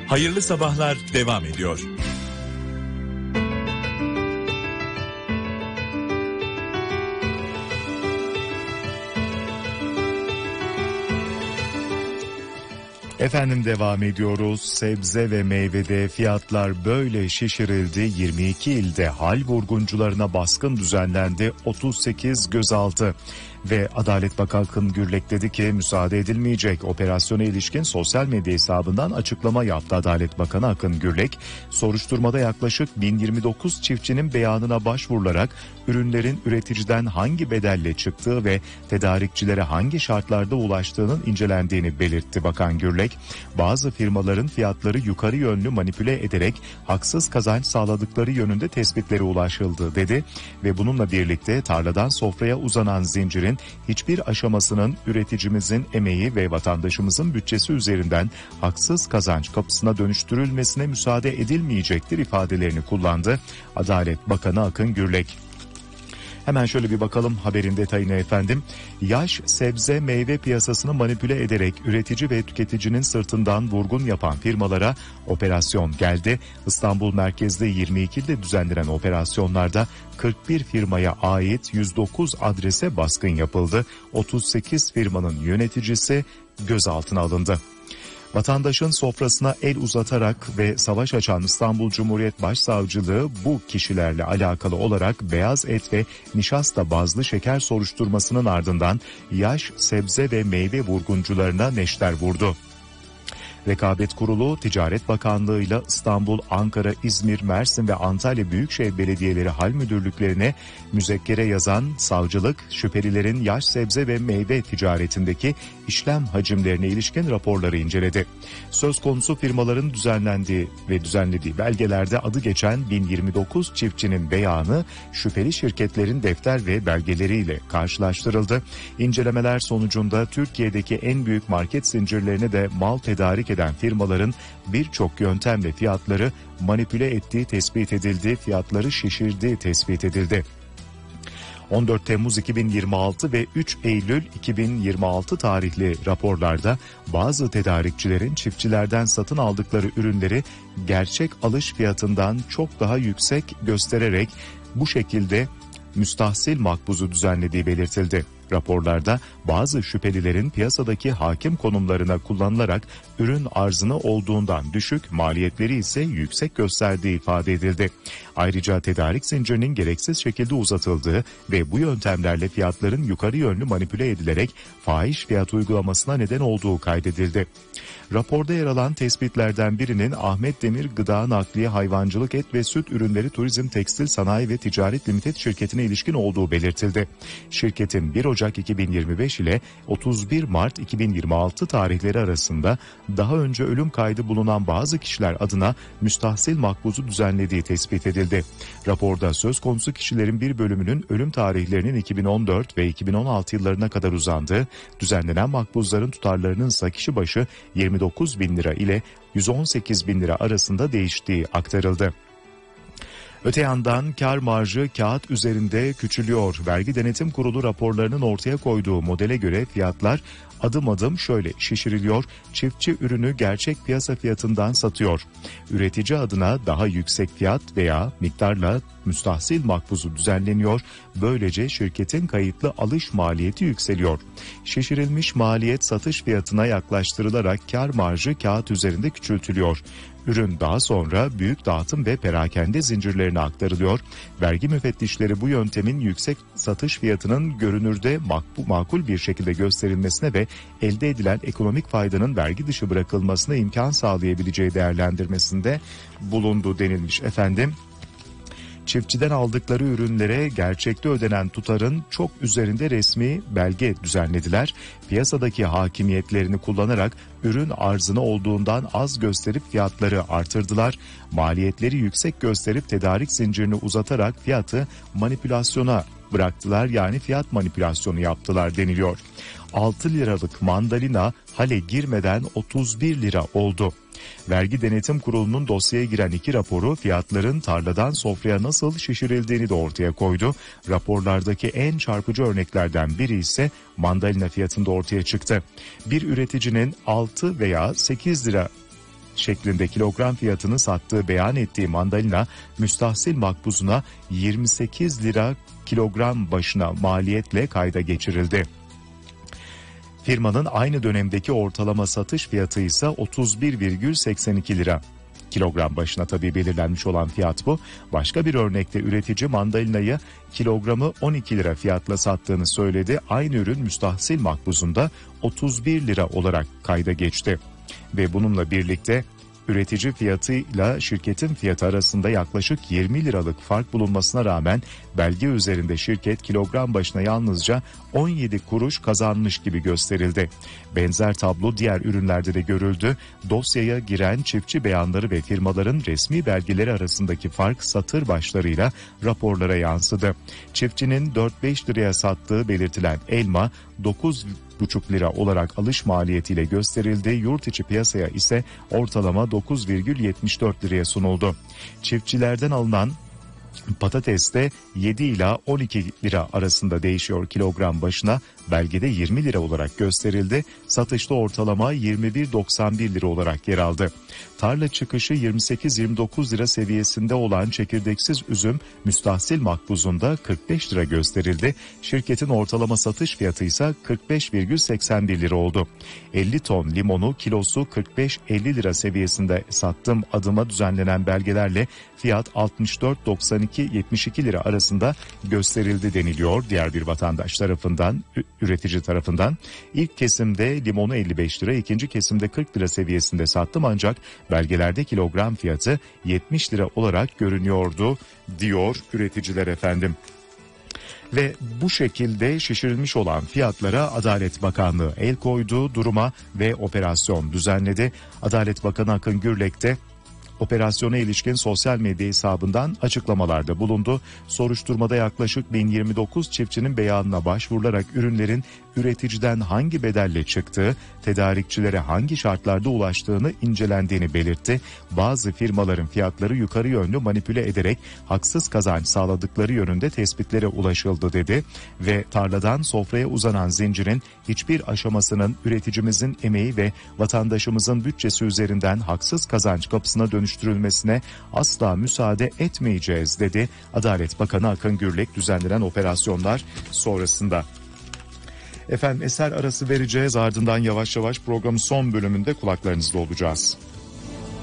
Hayırlı sabahlar devam ediyor. Efendim devam ediyoruz. Sebze ve meyvede fiyatlar böyle şişirildi. 22 ilde hal vurguncularına baskın düzenlendi. 38 gözaltı. Ve Adalet Bakanı Akın Gürlek dedi ki müsaade edilmeyecek. Operasyona ilişkin sosyal medya hesabından açıklama yaptı Adalet Bakanı Akın Gürlek. Soruşturmada yaklaşık 1029 çiftçinin beyanına başvurularak ürünlerin üreticiden hangi bedelle çıktığı ve tedarikçilere hangi şartlarda ulaştığının incelendiğini belirtti Bakan Gürlek. Bazı firmaların fiyatları yukarı yönlü manipüle ederek haksız kazanç sağladıkları yönünde tespitlere ulaşıldı dedi ve bununla birlikte tarladan sofraya uzanan zincirin hiçbir aşamasının üreticimizin emeği ve vatandaşımızın bütçesi üzerinden haksız kazanç kapısına dönüştürülmesine müsaade edilmeyecektir ifadelerini kullandı Adalet Bakanı Akın Gürlek. Hemen şöyle bir bakalım haberin detayına efendim. Yaş sebze meyve piyasasını manipüle ederek üretici ve tüketicinin sırtından vurgun yapan firmalara operasyon geldi. İstanbul merkezde 22'de düzenlenen operasyonlarda 41 firmaya ait 109 adrese baskın yapıldı. 38 firmanın yöneticisi gözaltına alındı. Vatandaşın sofrasına el uzatarak ve savaş açan İstanbul Cumhuriyet Başsavcılığı bu kişilerle alakalı olarak beyaz et ve nişasta bazlı şeker soruşturmasının ardından yaş sebze ve meyve vurguncularına neşter vurdu. Rekabet Kurulu, Ticaret Bakanlığı ile İstanbul, Ankara, İzmir, Mersin ve Antalya Büyükşehir Belediyeleri Hal Müdürlüklerine müzekkere yazan savcılık, şüphelilerin yaş sebze ve meyve ticaretindeki işlem hacimlerine ilişkin raporları inceledi. Söz konusu firmaların düzenlediği belgelerde adı geçen 1029 çiftçinin beyanı şüpheli şirketlerin defter ve belgeleriyle karşılaştırıldı. İncelemeler sonucunda Türkiye'deki en büyük market zincirlerine de mal tedarik eden firmaların birçok yöntemle fiyatları manipüle ettiği tespit edildi, fiyatları şişirdiği tespit edildi. 14 Temmuz 2026 ve 3 Eylül 2026 tarihli raporlarda bazı tedarikçilerin çiftçilerden satın aldıkları ürünleri gerçek alış fiyatından çok daha yüksek göstererek bu şekilde müstahsil makbuzu düzenlediği belirtildi. Raporlarda bazı şüphelilerin piyasadaki hakim konumlarına kullanılarak ürün arzını olduğundan düşük, maliyetleri ise yüksek gösterdiği ifade edildi. Ayrıca tedarik zincirinin gereksiz şekilde uzatıldığı ve bu yöntemlerle fiyatların yukarı yönlü manipüle edilerek fahiş fiyat uygulamasına neden olduğu kaydedildi. Raporda yer alan tespitlerden birinin Ahmet Demir Gıda Nakliye Hayvancılık Et ve Süt Ürünleri Turizm Tekstil Sanayi ve Ticaret Limited şirketine ilişkin olduğu belirtildi. Şirketin 1 Ocak 2025 ile 31 Mart 2026 tarihleri arasında daha önce ölüm kaydı bulunan bazı kişiler adına müstahsil makbuzu düzenlediği tespit edildi. Raporda söz konusu kişilerin bir bölümünün ölüm tarihlerinin 2014 ve 2016 yıllarına kadar uzandığı, düzenlenen makbuzların tutarlarının ise kişi başı 29 bin lira ile 118 bin lira arasında değiştiği aktarıldı. Öte yandan kar marjı kağıt üzerinde küçülüyor. Vergi Denetim Kurulu raporlarının ortaya koyduğu modele göre fiyatlar adım adım şöyle şişiriliyor. Çiftçi ürünü gerçek piyasa fiyatından satıyor. Üretici adına daha yüksek fiyat veya miktarla müstahsil makbuzu düzenleniyor. Böylece şirketin kayıtlı alış maliyeti yükseliyor. Şişirilmiş maliyet satış fiyatına yaklaştırılarak kar marjı kağıt üzerinde küçültülüyor. Ürün daha sonra büyük dağıtım ve perakende zincirlerine aktarılıyor. Vergi müfettişleri bu yöntemin yüksek satış fiyatının görünürde makul bir şekilde gösterilmesine ve elde edilen ekonomik faydanın vergi dışı bırakılmasına imkan sağlayabileceği değerlendirmesinde bulundu denilmiş efendim. Çiftçiden aldıkları ürünlere gerçekte ödenen tutarın çok üzerinde resmi belge düzenlediler. Piyasadaki hakimiyetlerini kullanarak ürün arzını olduğundan az gösterip fiyatları artırdılar. Maliyetleri yüksek gösterip tedarik zincirini uzatarak fiyatı manipülasyona bıraktılar, yani fiyat manipülasyonu yaptılar deniliyor. 6 liralık mandalina hale girmeden 31 lira oldu. Vergi Denetim Kurulu'nun dosyaya giren 2 raporu fiyatların tarladan sofraya nasıl şişirildiğini de ortaya koydu. Raporlardaki en çarpıcı örneklerden biri ise mandalina fiyatında ortaya çıktı. Bir üreticinin 6 veya 8 lira şeklinde kilogram fiyatını sattığı beyan ettiği mandalina müstahsil makbuzuna 28 lira kilogram başına maliyetle kayda geçirildi. Firmanın aynı dönemdeki ortalama satış fiyatı ise 31,82 lira. Kilogram başına tabii belirlenmiş olan fiyat bu. Başka bir örnekte üretici mandalinayı kilogramı 12 lira fiyatla sattığını söyledi. Aynı ürün müstahsil makbuzunda 31 lira olarak kayda geçti. Ve bununla birlikte üretici fiyatıyla şirketin fiyatı arasında yaklaşık 20 liralık fark bulunmasına rağmen belge üzerinde şirket kilogram başına yalnızca 17 kuruş kazanmış gibi gösterildi. Benzer tablo diğer ürünlerde de görüldü. Dosyaya giren çiftçi beyanları ve firmaların resmi belgeleri arasındaki fark satır başlarıyla raporlara yansıdı. Çiftçinin 4-5 liraya sattığı belirtilen elma 9,5 lira olarak alış maliyetiyle gösterildi. Yurt içi piyasaya ise ortalama 9,74 liraya sunuldu. Çiftçilerden alınan patates de 7 ila 12 lira arasında değişiyor kilogram başına. Belgede 20 lira olarak gösterildi. Satışta ortalama 21,91 lira olarak yer aldı. Tarla çıkışı 28-29 lira seviyesinde olan çekirdeksiz üzüm müstahsil makbuzunda 45 lira gösterildi. Şirketin ortalama satış fiyatı ise 45,81 lira oldu. 50 ton limonu kilosu 45-50 lira seviyesinde sattım adıma düzenlenen belgelerle fiyat 64,92-72 lira arasında gösterildi deniliyor diğer bir vatandaş tarafından, üretici tarafından. İlk kesimde limonu 55 lira, ikinci kesimde 40 lira seviyesinde sattım ancak belgelerde kilogram fiyatı 70 lira olarak görünüyordu diyor üreticiler efendim. Ve bu şekilde şişirilmiş olan fiyatlara Adalet Bakanlığı el koydu, duruma ve operasyon düzenledi. Adalet Bakanı Akın Gürlek de operasyona ilişkin sosyal medya hesabından açıklamalarda bulundu. Soruşturmada yaklaşık 1029 çiftçinin beyanına başvurularak ürünlerin üreticiden hangi bedelle çıktığı, tedarikçilere hangi şartlarda ulaştığını incelendiğini belirtti. Bazı firmaların fiyatları yukarı yönlü manipüle ederek haksız kazanç sağladıkları yönünde tespitlere ulaşıldı dedi ve tarladan sofraya uzanan zincirin hiçbir aşamasının üreticimizin emeği ve vatandaşımızın bütçesi üzerinden haksız kazanç kapısına dönüştürülmesine asla müsaade etmeyeceğiz dedi. Adalet Bakanı Akın Gürlek düzenlenen operasyonlar sonrasında. Efendim eser arası vereceğiz, ardından yavaş yavaş programın son bölümünde kulaklarınızda olacağız.